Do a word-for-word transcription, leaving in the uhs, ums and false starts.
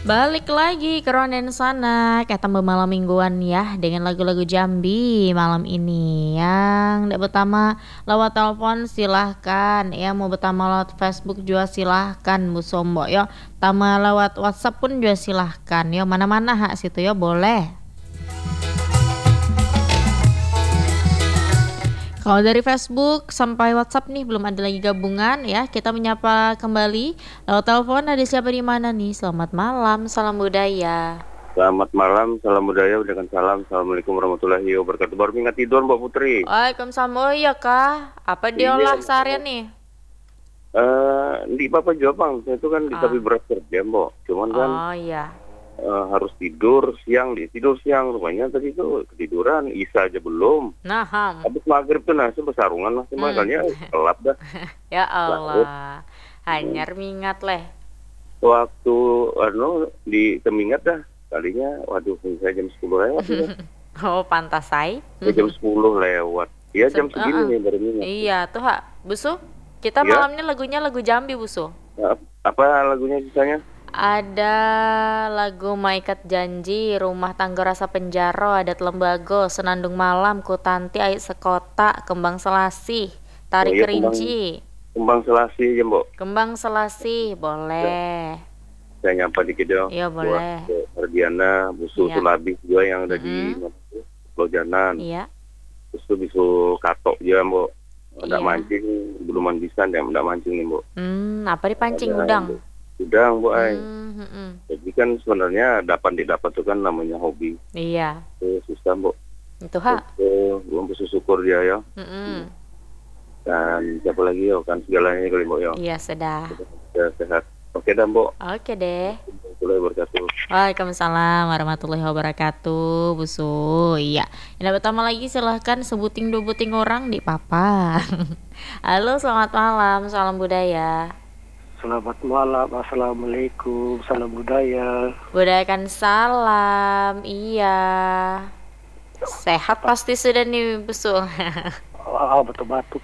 Balik lagi ke Ronden sana, ketemu malam mingguan ya dengan lagu-lagu Jambi malam ini. Yang ndak pertama lewat telepon silahkan, ya mau pertama lewat Facebook juga silahkan Bu Sombo yo. Tama lewat WhatsApp pun juga silahkan yo, mana-mana hak situ yo boleh. Kalau dari Facebook sampai WhatsApp nih belum ada lagi gabungan ya. Kita menyapa kembali lewat telepon, ada siapa di mana nih? Selamat malam, salam budaya. Selamat malam, salam budaya dengan salam. Assalamualaikum warahmatullahi wabarakatuh. Baru ingat tidur Mbak Putri. Waalaikumsalam. Oh iya kah? Apa Iya. diolah seharian nih? Eh, di Bapak jawab bang, saya itu kan di Ah. tapi berat kerja Mbak. Cuman kan Oh iya. eh, harus tidur siang, di tidur siang rupanya tadi itu ketiduran, Isya aja belum. Nah, ham. Habis maghrib tuh nasi bersarungan lah, Hmm. makanya telat dah. Ya Allah. Hanyar mingat leh. Waktu anu di Temingat dah, kalinya waduh saya jam sepuluh lewat ya. Oh pantas say. Saya jam sepuluh lewat. Iya jam Sep- segini uh-uh. nih baru mingat. Iya tuh hak. Busu, kita Iya. malamnya lagunya lagu Jambi Busu. Nah, apa lagunya sisanya? Ada lagu Maikat Janji, Rumah Tangga Rasa Penjaro, Adat Lembago, Senandung Malam, Kutanti, Ait Sekota, Kembang Selasih, Tari Oh iya, Kerinci, Kembang Selasih ya Mbok. Kembang Selasih, boleh. Saya nyapa dikit dong. Iya, boleh. Buat Ferdiana, Busu Iya. Sulabih juga yang ada di Mm-mm. Pulau Janan. Iya. Terus tuh Bisu Katok juga Mbok. Nggak Iya. mancing, beluman bisa nggak nggak mancing nih Mbok. Hmm, apa dipancing Ada- udang? Udang Mbok ay. Hmm, hmm, hmm. Jadi kan sebenarnya dapat didapat itu kan namanya hobi. Iya, Itu susah Mbok. itu hak. Itu belum bisa syukur dia ya. Mm-mm. Dan siapa lagi ya kan segalanya kali Mbok ya. Iya sudah. Ya, sehat. Oke dah Mbok. Oke deh. Mulai berkatu. Waalaikumsalam warahmatullahi wabarakatuh, Busu. Iya. Yang pertama lagi silahkan sebuting dua buting orang di papa. Halo, selamat malam, salam budaya. Selamat malam, assalamualaikum, salam budaya. Budayakan salam, iya. Sehat pasti sudah nih, Busu. Ah, betul batuk